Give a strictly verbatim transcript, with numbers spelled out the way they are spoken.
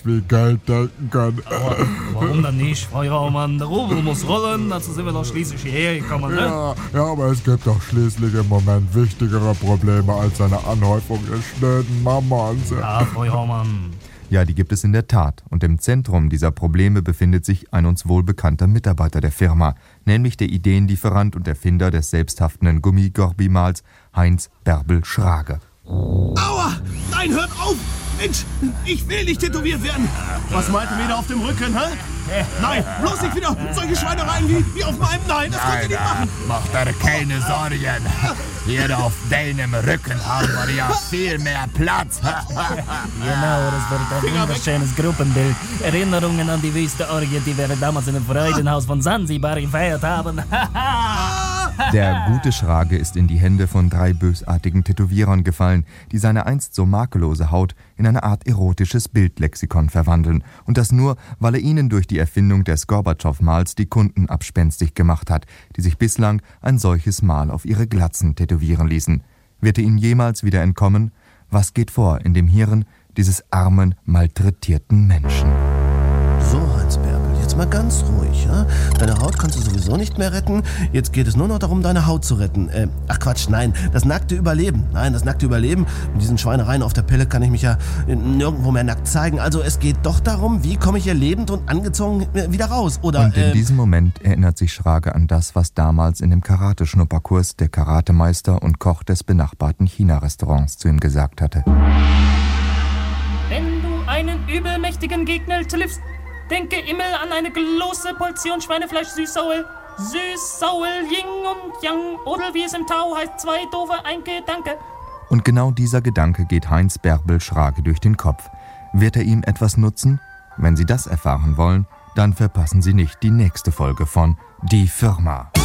sowas wie Geld denken kann. Aber warum dann nicht, Frau Raumann? Der Rubel muss rollen, dazu sind wir doch schließlich hierher gekommen, ne? Ja, ja, aber es gibt doch schließlich im Moment wichtigere Probleme als eine Anhäufung der schnöden Mammons. Ja, Frau Raumann. Ja, die gibt es in der Tat. Und im Zentrum dieser Probleme befindet sich ein uns wohlbekannter Mitarbeiter der Firma, nämlich der Ideenlieferant und Erfinder des selbsthaftenden Gummigorbimals, Heinz Bärbel Schrage. Aua! Nein, hört auf! Mensch, ich will nicht tätowiert werden! Was meint ihr wieder auf dem Rücken, hä? Nein, bloß nicht wieder solche Schweinereien wie, wie auf meinem. Nein, das könnt ihr nicht machen! Mach dir keine Sorgen. Hier auf deinem Rücken haben wir ja viel mehr Platz. Genau, das wird ein wunderschönes Gruppenbild. Erinnerungen an die wüste Orgie, die wir damals in dem Freudenhaus von Sansibar gefeiert haben. Der gute Schrage ist in die Hände von drei bösartigen Tätowierern gefallen, die seine einst so makellose Haut in eine Art erotisches Bildlexikon verwandeln. Und das nur, weil er ihnen durch die Erfindung des Gorbatschow-Mals die Kunden abspenstig gemacht hat, die sich bislang ein solches Mal auf ihre Glatzen tätowieren ließen. Wird er ihnen jemals wieder entkommen? Was geht vor in dem Hirn dieses armen, malträtierten Menschen? So, Heinz Bärbel, jetzt mal ganz ruhig, ja? Deine Haut kannst du sowieso nicht mehr retten. Jetzt geht es nur noch darum, deine Haut zu retten. Äh, ach Quatsch, nein, das nackte Überleben. Nein, das nackte Überleben. Mit diesen Schweinereien auf der Pelle kann ich mich ja nirgendwo mehr nackt zeigen. Also es geht doch darum, wie komme ich hier lebend und angezogen wieder raus, oder? Und in äh, diesem Moment erinnert sich Schrage an das, was damals in dem Karate-Schnupperkurs der Karatemeister und Koch des benachbarten China-Restaurants zu ihm gesagt hatte. Wenn du einen übelmächtigen Gegner triffst, denke immer an eine große Portion Schweinefleisch süß-sauer. Süß-sauer, Yin und Yang. Oder wie es im Tao heißt, zwei doofe, ein Gedanke. Und genau dieser Gedanke geht Heinz Bärbel Schrage durch den Kopf. Wird er ihm etwas nutzen? Wenn Sie das erfahren wollen, dann verpassen Sie nicht die nächste Folge von Die Firma.